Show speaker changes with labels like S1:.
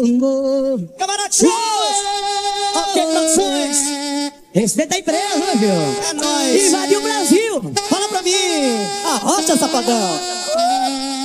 S1: Camarada Shows! Ok, Produções! Respeita a empresa, viu?
S2: É nóis!
S1: Invadiu o Brasil! Fala pra mim! Arrocha, safadão!